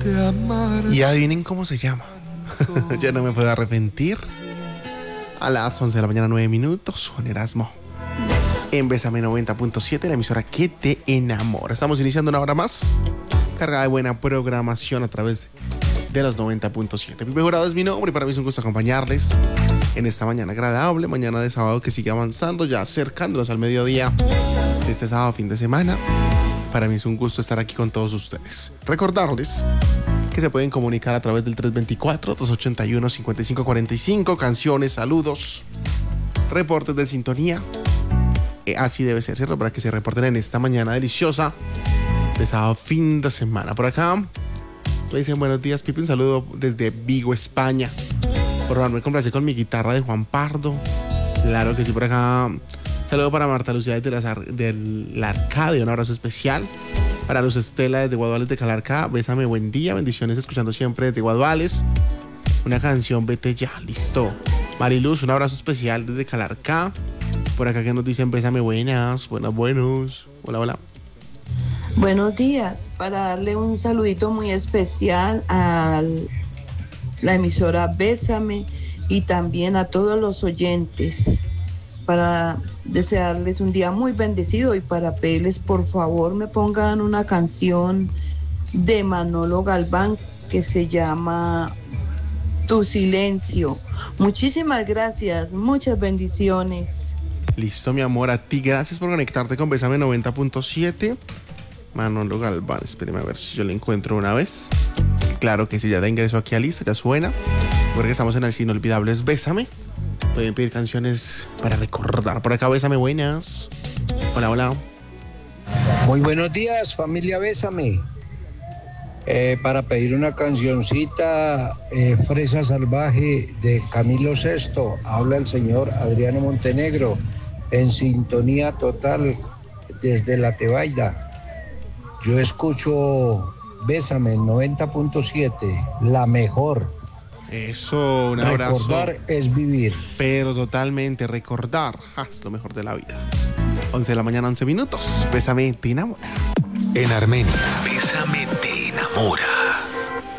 Y adivinen cómo se llama. Ya no me puedo arrepentir. A las 11 de la mañana, 9 minutos, Juan Erasmo. En Bésame 90.7, la emisora que te enamora. Estamos iniciando una hora más, cargada de buena programación a través de los 90.7. Mi mejorado es mi nombre y para mí es un gusto acompañarles en esta mañana agradable, mañana de sábado que sigue avanzando, ya acercándonos al mediodía de este sábado fin de semana. Para mí es un gusto estar aquí con todos ustedes. Recordarles que se pueden comunicar a través del 324-281-5545, canciones, saludos, reportes de sintonía. Así debe ser, ¿cierto? Para que se reporten en esta mañana deliciosa de sábado fin de semana. Por acá le dicen buenos días, Pipi, un saludo desde Vigo, España. Por favor, me complacé con mi guitarra de Juan Pardo. Claro que sí, por acá. Saludo para Marta Lucía del Arcadio, un abrazo especial. Para Luz Estela desde Guaduales de Calarcá, bésame, buen día, bendiciones, escuchando siempre desde Guaduales. Una canción, vete ya, listo. Mariluz, un abrazo especial desde Calarcá. Por acá que nos dicen bésame, buenas. Hola, hola. Buenos días, para darle un saludito muy especial a la emisora Bésame y también a todos los oyentes, para desearles un día muy bendecido y para pedirles por favor me pongan una canción de Manolo Galván que se llama Tu Silencio. Muchísimas gracias, muchas bendiciones. Listo, mi amor, a ti gracias por conectarte con Bésame 90.7. Manolo Galván, espéreme a ver si yo le encuentro una vez. Claro que sí, ya da ingreso aquí a lista, ya suena. Porque estamos en el Inolvidables Bésame. Pueden pedir canciones para recordar. Por acá, bésame, buenas. Hola, hola. Muy buenos días, familia Bésame. Para pedir una cancioncita, Fresa Salvaje de Camilo VI. Habla el señor Adriano Montenegro, en sintonía total desde La Tebaida. Yo escucho Bésame 90.7, la mejor. Eso, un abrazo. Recordar es vivir. Pero totalmente, recordar es lo mejor de la vida. 11 de la mañana, 11 minutos. Bésame, te enamora. En Armenia, Bésame, te enamora.